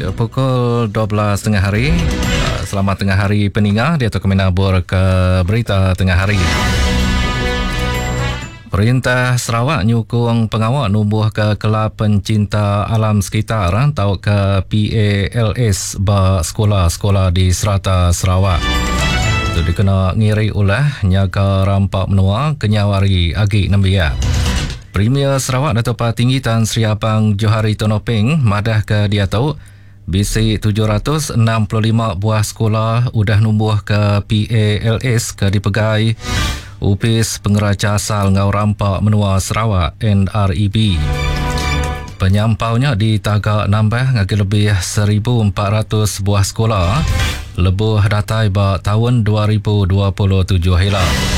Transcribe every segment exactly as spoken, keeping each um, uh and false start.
Ya, pukul dua belas tengah hari. Selamat tengah hari peninggal. Dia tu kami nabur ke berita tengah hari. Perintah Sarawak nyukung pengawal nubuh ke Kelab Pencinta Alam Sekitar atau ke P A L S ba sekolah-sekolah di serata Sarawak. Itu dikena ngiri ulah nyaga rampak menua kenyawari agi nambia. Premier Sarawak Datuk Tinggi Tan Sri Abang Johari Tonopeng madah ke dia tahu bisi tujuh ratus enam puluh lima buah sekolah udah numbuh ke P A L S ke dipegai Upis Pengeraja Asal Ngau Rampak Menua Sarawak N R E B. Penyampaunya ditagak nambah ngagi lebih seribu empat ratus buah sekolah lebuh datai ba tahun dua ribu dua puluh tujuh hela.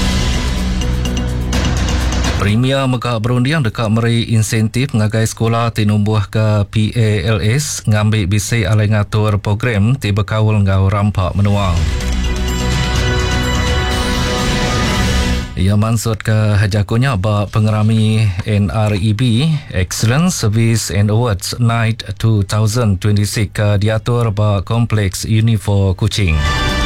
Premier Megak berundiang dekat meri insentif ngagai sekolah tinumbuh ke P A L S ngambil bisi alai ngatur program tiba kawul Ngau Rampak Menua. Ia maksud ke hajakunya ba pengerami N R E B Excellence Service and Awards Night dua ribu dua puluh enam ke diatur ba Kompleks Unifor Kuching.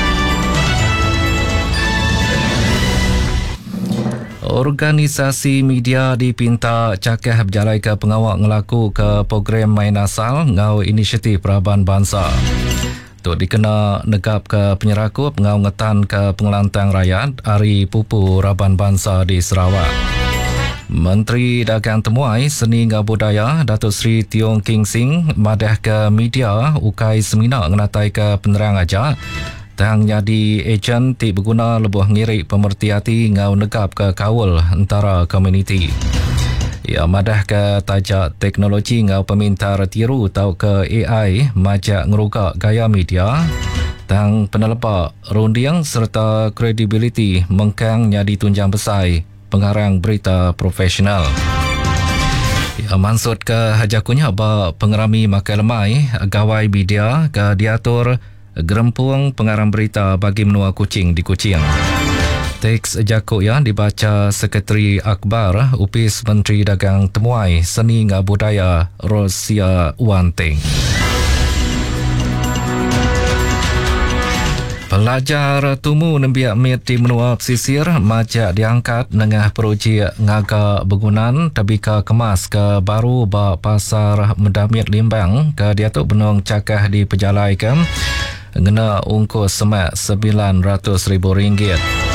Organisasi media dipinta cakah berjalai ke pengawal ngelaku ke program main asal ngau inisiatif Peraban Bangsa. Tu dikena negap ke penyerakup ngau ngetan ke pengelantang rakyat Hari Pupu Raban Bangsa di Sarawak. Menteri Dagang Temuai Seni Ngau Budaya Datuk Seri Tiong King Sing madah ke media ukai seminar ngenatai ke penerang aja tang jadi ejen ti berguna lebuh ngirik pemerti hati ngau negap ke kawul antara komuniti. Ia madah ke tajak teknologi ngau pemintar tiru tau ke A I majak ngerugak gaya media tang penelepak rundiang serta kredibiliti mengkang jadi tunjang besar pengarang berita profesional. Ia maksud ke hajakunya ba pengerami makai lemai gawai media ke diatur gerempuang pengarang berita bagi menua Kuching di Kuching. Teks jakuk yang dibaca Sekretari Akbar Upis Menteri Dagang Temuai Seni Ngau Budaya Rosia Wanteng. Pelajar tumu nembiak mit di menua pesisir majak diangkat nengah projek ngaga begunan tabika kemas ke baru ba pasar Mendamit Limbang ke diatuk benong cakah di pejalaikan ngena ungkus semak sembilan ratus ribu ringgit.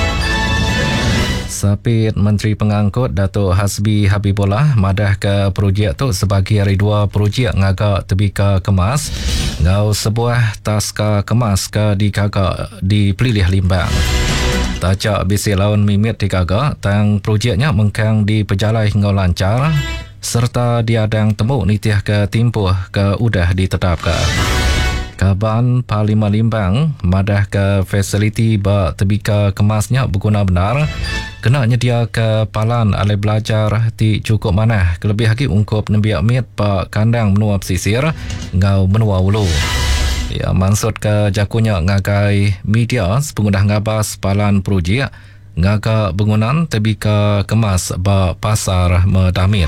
Sapit Menteri Pengangkut Datuk Hasbi Habibullah madah ke projek tu sebagai hari dua projek ngagak tebika kemas ngau sebuah taska kemas ke di kagak di Pelilih Limbang. Tajak bisi laun mimit di kagak tang projeknya mengkang di pejalai ngau lancar serta diadang temu nitiah ke timpuh ke udah ditetapkan. Kaban Parlimen Limbang madah ke fasiliti ba tebika kemasnya berguna benar kena nyedia ke palan alai belajar ti cukup manah kelebih lagi ungkup nembiak mit pa kandang menua pesisir ngau menua ulu. Ya maksud ke jakunya ngagai media pengundah ngabas palan projek ngaga bangunan tebika kemas ba pasar Mendamit.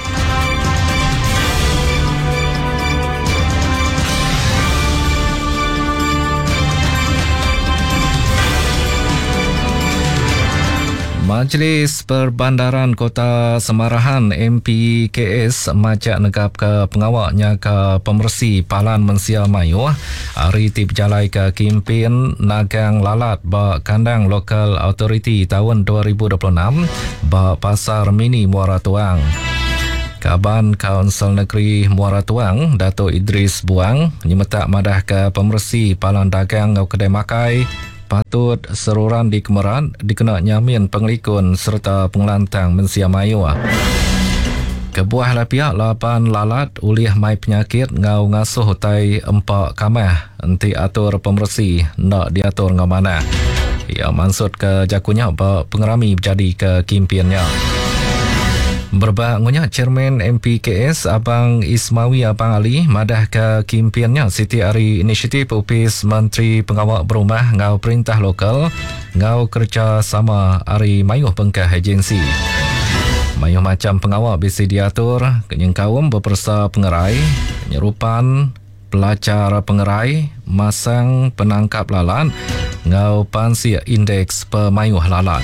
Majlis Perbandaran Kota Semarahan M P K S majak negap ke pengawaknya ke pemersi Palan Mensia Mayu hari ti berjalai ke kempen nagang lalat ba kandang lokal autoriti tahun dua ribu dua puluh enam ba pasar mini Muara Tuang. Kaban Kaunsil Negeri Muara Tuang Datuk Idris Buang nyemetak madah ke pemersi Palan Dagang ngau kedai makai patut seruran di Kemeran dikena nyamin pengelikun serta pengelantang Mensia Mayu. Kebuah lapiak lapan lalat ulih mai penyakit ngau ngasuh utai empak kamah enti atur pemersi nak diatur ngau mana. Ia maksud ke jakunya ba pengerami berjadi ke kimpiannya. Berbangunya Chairman M P K S Abang Ismawi Abang Ali madah ke kimpiannya Siti Ari Inisiatif Upis Menteri Pengawal Berumah ngau perintah lokal ngau kerja sama Ari Mayuh Pengkah Agensi. Mayuh macam pengawal bisi diatur kenyang kaum bepersa pengerai penyerupan pelajar pengerai masang penangkap lalat ngau pansi indeks pemayuh lalat.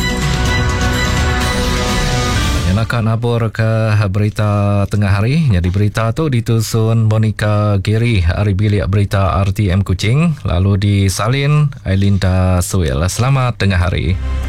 Yang nak nabur ke berita tengah hari. Jadi berita tu ditusun Monica Giri hari bilik berita R T M Kuching, lalu disalin Ailinda Suil. Selamat tengah hari.